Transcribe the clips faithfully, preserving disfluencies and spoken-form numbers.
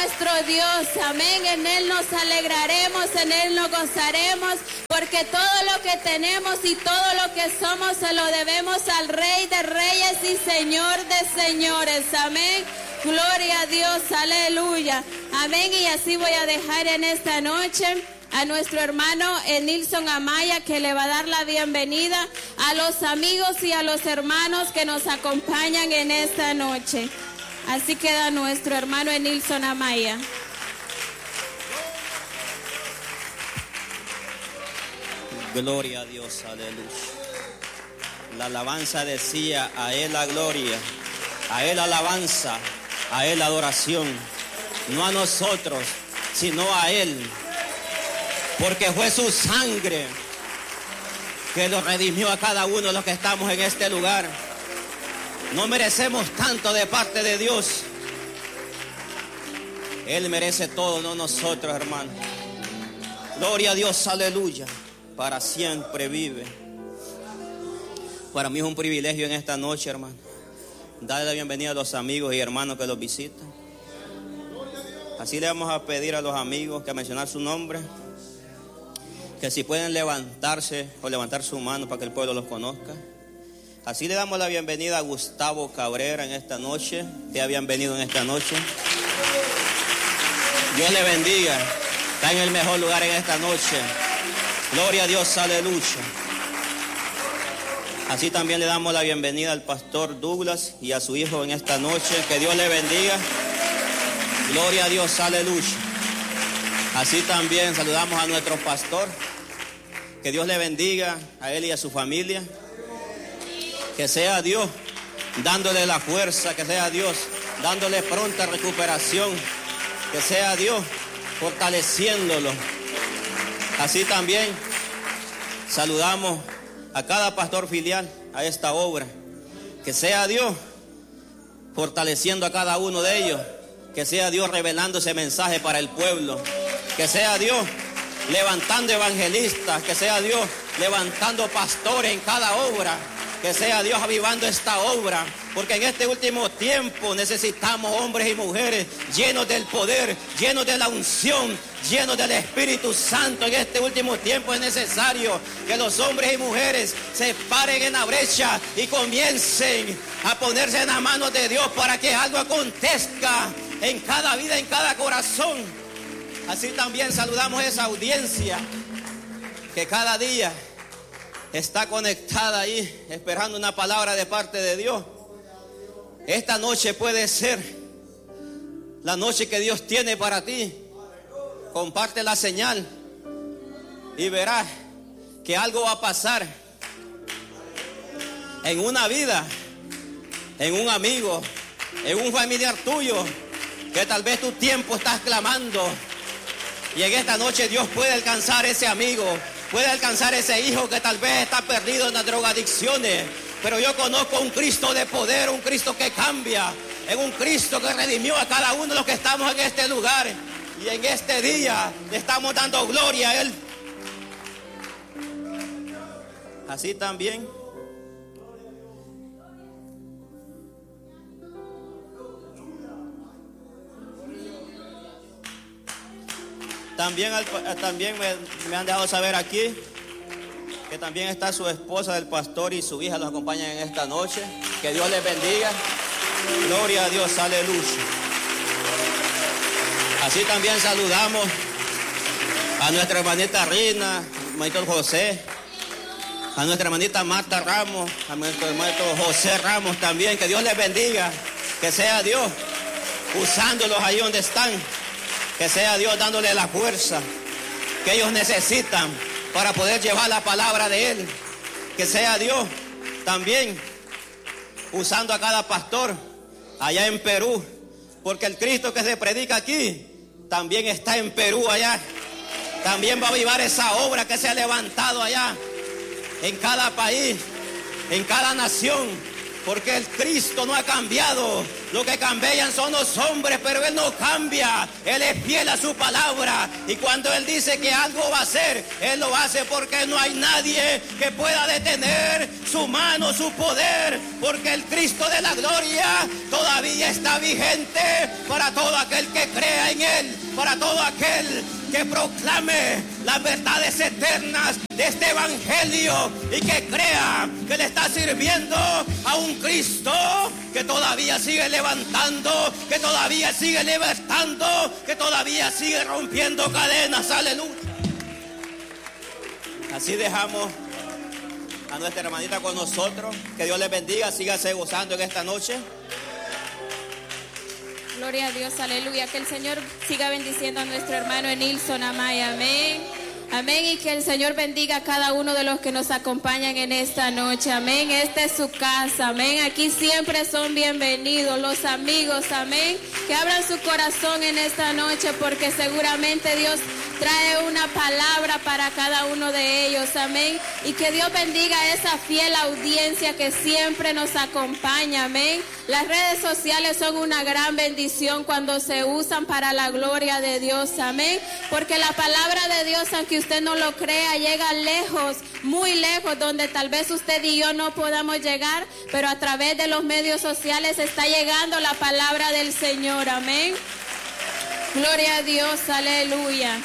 nuestro Dios, amén. En Él nos alegraremos, en Él nos gozaremos, porque todo lo que tenemos y todo lo que somos se lo debemos al Rey de Reyes y Señor de Señores, amén. Gloria a Dios, aleluya, amén. Y así voy a dejar en esta noche a nuestro hermano Nilson Amaya, que le va a dar la bienvenida a los amigos y a los hermanos que nos acompañan en esta noche. Así queda nuestro hermano Nilson Amaya. Gloria a Dios, aleluya. La alabanza decía: a Él la gloria, a Él la alabanza, a Él la adoración. No a nosotros, sino a Él. Porque fue su sangre que lo redimió a cada uno de los que estamos en este lugar. No merecemos tanto de parte de Dios. Él merece todo, no nosotros, hermano. Gloria a Dios, aleluya. Para siempre vive. Para mí es un privilegio en esta noche, hermano, darle la bienvenida a los amigos y hermanos que los visitan. Así le vamos a pedir a los amigos que a mencionar su nombre, que si pueden levantarse o levantar su mano para que el pueblo los conozca. Así le damos la bienvenida a Gustavo Cabrera en esta noche. Te habían venido en esta noche. Dios le bendiga. Está en el mejor lugar en esta noche. Gloria a Dios, aleluya. Así también le damos la bienvenida al pastor Douglas y a su hijo en esta noche. Que Dios le bendiga. Gloria a Dios, aleluya. Así también saludamos a nuestro pastor. Que Dios le bendiga a él y a su familia. Que sea Dios dándole la fuerza, que sea Dios dándole pronta recuperación, que sea Dios fortaleciéndolo. Así también saludamos a cada pastor filial a esta obra. Que sea Dios fortaleciendo a cada uno de ellos. Que sea Dios revelando ese mensaje para el pueblo. Que sea Dios levantando evangelistas. Que sea Dios levantando pastores en cada obra. Que sea Dios avivando esta obra. Porque en este último tiempo necesitamos hombres y mujeres llenos del poder, llenos de la unción, llenos del Espíritu Santo. En este último tiempo es necesario que los hombres y mujeres se paren en la brecha y comiencen a ponerse en las manos de Dios para que algo acontezca en cada vida, en cada corazón. Así también saludamos a esa audiencia que cada día está conectada ahí esperando una palabra de parte de Dios. Esta noche puede ser la noche que Dios tiene para ti. Comparte la señal y verás que algo va a pasar en una vida, en un amigo, en un familiar tuyo, que tal vez tu tiempo estás clamando. Y en esta noche Dios puede alcanzar ese amigo, puede alcanzar ese hijo que tal vez está perdido en las drogadicciones. Pero yo conozco un Cristo de poder, un Cristo que cambia, es un Cristo que redimió a cada uno de los que estamos en este lugar. Y en este día le estamos dando gloria a Él. Así también También, también me, me han dejado saber aquí que también está su esposa del pastor y su hija los acompañan en esta noche. Que Dios les bendiga. Gloria a Dios, aleluya. Así también saludamos a nuestra hermanita Rina, hermanito José, a nuestra hermanita Marta Ramos, a nuestro hermanito José Ramos también. Que Dios les bendiga. Que sea Dios usándolos ahí donde están. Que sea Dios dándole la fuerza que ellos necesitan para poder llevar la palabra de Él. Que sea Dios también usando a cada pastor allá en Perú. Porque el Cristo que se predica aquí también está en Perú allá. También va a avivar esa obra que se ha levantado allá en cada país, en cada nación. Porque el Cristo no ha cambiado. Lo que cambian son los hombres, pero Él no cambia. Él es fiel a su palabra. Y cuando Él dice que algo va a hacer, Él lo hace porque no hay nadie que pueda detener su mano, su poder. Porque el Cristo de la gloria todavía está vigente para todo aquel que crea en Él, para todo aquel que proclame las verdades eternas de este evangelio y que crea que le está sirviendo a un Cristo que todavía sigue levantando, que todavía sigue libertando, que todavía sigue rompiendo cadenas. Aleluya. Así dejamos a nuestra hermanita con nosotros. Que Dios les bendiga, sígase gozando en esta noche. Gloria a Dios, aleluya. Que el Señor siga bendiciendo a nuestro hermano Enilson Amaya, amén. Amén, y que el Señor bendiga a cada uno de los que nos acompañan en esta noche, amén. Esta es su casa, amén. Aquí siempre son bienvenidos los amigos, amén. Que abran su corazón en esta noche porque seguramente Dios trae una palabra para cada uno de ellos, amén. Y que Dios bendiga a esa fiel audiencia que siempre nos acompaña, amén. Las redes sociales son una gran bendición cuando se usan para la gloria de Dios, amén. Porque la palabra de Dios, aunque usted no lo crea, llega lejos, muy lejos, donde tal vez usted y yo no podamos llegar, pero a través de los medios sociales está llegando la palabra del Señor, amén. Gloria a Dios, aleluya.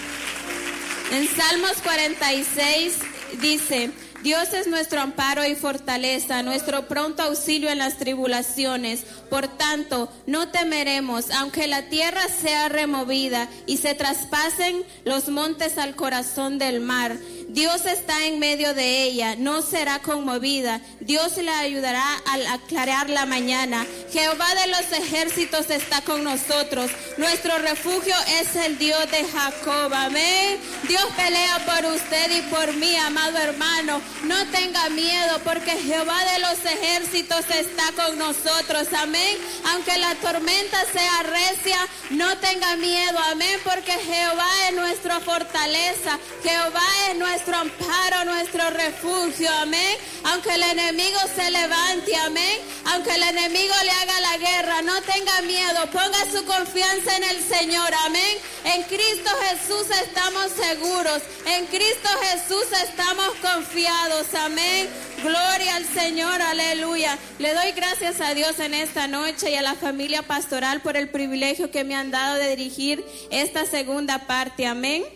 En Salmos cuarenta y seis dice: Dios es nuestro amparo y fortaleza, nuestro pronto auxilio en las tribulaciones. Por tanto, no temeremos, aunque la tierra sea removida y se traspasen los montes al corazón del mar. Dios está en medio de ella, no será conmovida. Dios le ayudará al aclarar la mañana. Jehová de los ejércitos está con nosotros. Nuestro refugio es el Dios de Jacob. Amén. Dios pelea por usted y por mí, amado hermano. No tenga miedo porque Jehová de los ejércitos está con nosotros. Amén. Aunque la tormenta sea recia, no tenga miedo. Amén. Porque Jehová es nuestra fortaleza. Jehová es nuestro amparo, nuestro refugio. Amén. Aunque el enemigo se levante. Amén. Aunque el enemigo le haga la guerra, no tenga miedo. Ponga su confianza en el Señor. Amén. En Cristo Jesús estamos seguros. En Cristo Jesús estamos confiados. Amén. Gloria al Señor, aleluya. Le doy gracias a Dios en esta noche y a la familia pastoral por el privilegio que me han dado de dirigir esta segunda parte. Amén.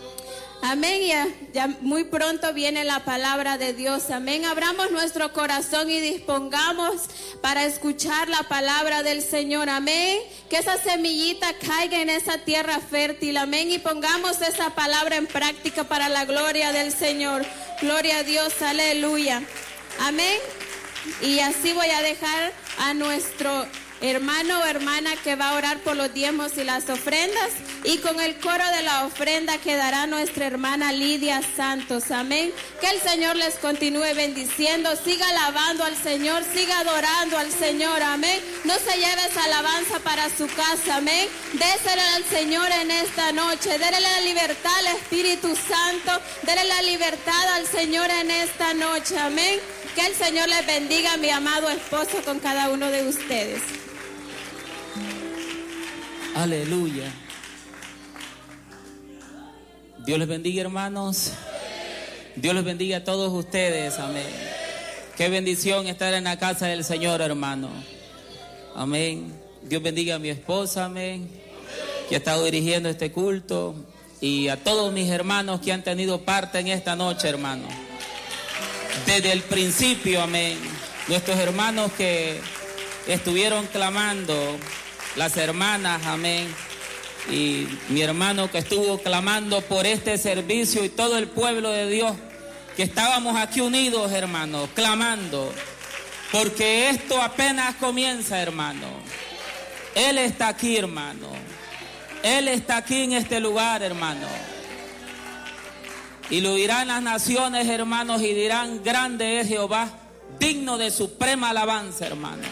Amén, ya, ya muy pronto viene la palabra de Dios, amén. Abramos nuestro corazón y dispongamos para escuchar la palabra del Señor, amén. Que esa semillita caiga en esa tierra fértil, amén. Y pongamos esa palabra en práctica para la gloria del Señor. Gloria a Dios, aleluya, amén. Y así voy a dejar a nuestro hermano o hermana que va a orar por los diezmos y las ofrendas, y con el coro de la ofrenda quedará nuestra hermana Lidia Santos, amén. Que el Señor les continúe bendiciendo, siga alabando al Señor, siga adorando al Señor, amén. No se lleve esa alabanza para su casa, amén. Désela al Señor en esta noche, déle la libertad al Espíritu Santo, déle la libertad al Señor en esta noche, amén. Que el Señor les bendiga, mi amado esposo, con cada uno de ustedes. Aleluya. Dios les bendiga, hermanos. Dios les bendiga a todos ustedes, amén. Qué bendición estar en la casa del Señor, hermano. Amén. Dios bendiga a mi esposa, amén, que ha estado dirigiendo este culto, y a todos mis hermanos que han tenido parte en esta noche, hermano. Desde el principio, amén. Nuestros hermanos que estuvieron clamando, las hermanas, amén, y mi hermano que estuvo clamando por este servicio, y todo el pueblo de Dios que estábamos aquí unidos, hermano, clamando, porque esto apenas comienza, hermano. Él está aquí, hermano. Él está aquí en este lugar, hermano. Y lo dirán las naciones, hermanos, y dirán: grande es Jehová, digno de suprema alabanza, hermano.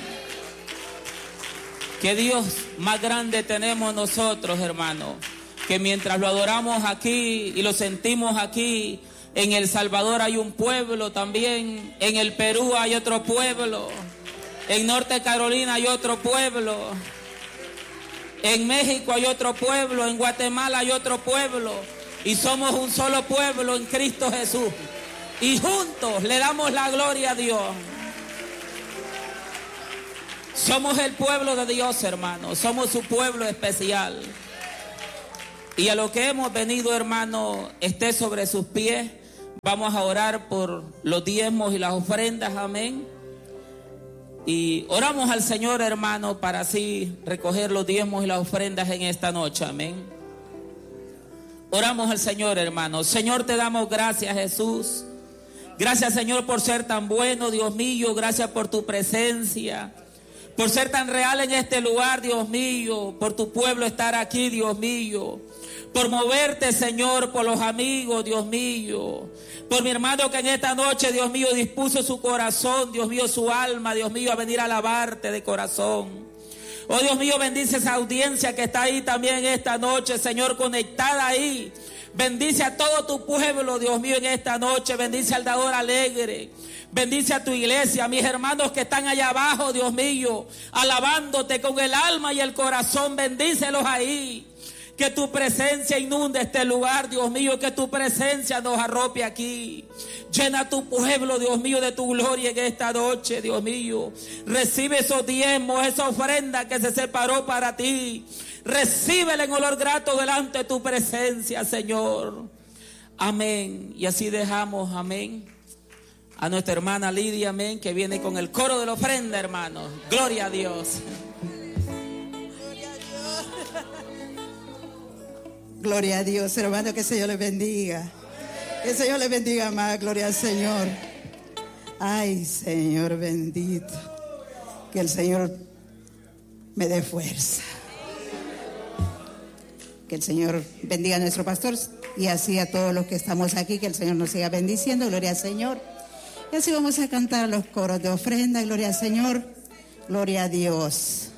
Qué Dios más grande tenemos nosotros, hermano, que mientras lo adoramos aquí y lo sentimos aquí, en El Salvador hay un pueblo también, en el Perú hay otro pueblo, En Norte Carolina hay otro pueblo. En México hay otro pueblo. En Guatemala hay otro pueblo. Y somos un solo pueblo en Cristo Jesús. Y juntos le damos la gloria a Dios. Somos el pueblo de Dios, hermano. Somos su pueblo especial. Y a lo que hemos venido, hermano, esté sobre sus pies. Vamos a orar por los diezmos y las ofrendas, amén. Y oramos al Señor, hermano, para así recoger los diezmos y las ofrendas en esta noche, amén. Oramos al Señor, hermano. Señor, te damos gracias, Jesús. Gracias, Señor, por ser tan bueno, Dios mío. Gracias por tu presencia, por ser tan real en este lugar, Dios mío. Por tu pueblo estar aquí, Dios mío. Por moverte, Señor, por los amigos, Dios mío. Por mi hermano que en esta noche, Dios mío, dispuso su corazón, Dios mío, su alma, Dios mío, a venir a alabarte de corazón. Oh, Dios mío, bendice esa audiencia que está ahí también esta noche, Señor, conectada ahí. Bendice a todo tu pueblo, Dios mío, en esta noche. Bendice al dador alegre. Bendice a tu iglesia, a mis hermanos que están allá abajo, Dios mío, alabándote con el alma y el corazón. Bendícelos ahí. Que tu presencia inunde este lugar, Dios mío. Que tu presencia nos arrope aquí. Llena tu pueblo, Dios mío, de tu gloria en esta noche, Dios mío. Recibe esos diezmos, esa ofrenda que se separó para ti. Recíbela en olor grato delante de tu presencia, Señor. Amén. Y así dejamos, amén, a nuestra hermana Lidia, amén, que viene con el coro de la ofrenda, hermanos. Gloria a Dios. Gloria a Dios, hermano, que el Señor les bendiga. Que el Señor les bendiga más, gloria al Señor. Ay, Señor bendito. Que el Señor me dé fuerza. Que el Señor bendiga a nuestro pastor y así a todos los que estamos aquí. Que el Señor nos siga bendiciendo, gloria al Señor. Y así vamos a cantar los coros de ofrenda, gloria al Señor, gloria a Dios.